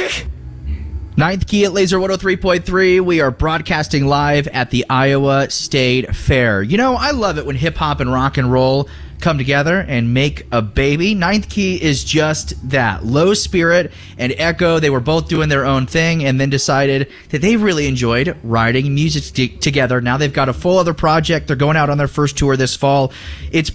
music. Ninth Key at Laser 103.3. We are broadcasting live at the Iowa State Fair. You know, I love it when hip-hop and rock and roll come together and make a baby. Ninth Key is just that. Low Spirit and Echo, they were both doing their own thing and then decided that they really enjoyed writing music together. Now they've got a full other project. They're going out on their first tour this fall. It's